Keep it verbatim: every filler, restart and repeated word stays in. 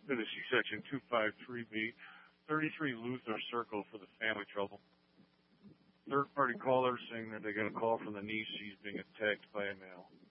Tennessee Section two five three B, thirty-three Luther Circle for the family trouble. Third party caller saying that they got a call from the niece she's being attacked by a male.